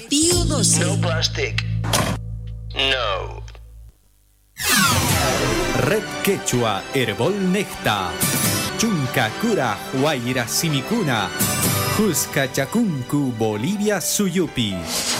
Pío 12. No plastic. No. Red Quechua Herbol Necta. Chuncacura Huayra Simicuna. Cusca Chacuncu Bolivia Suyupi.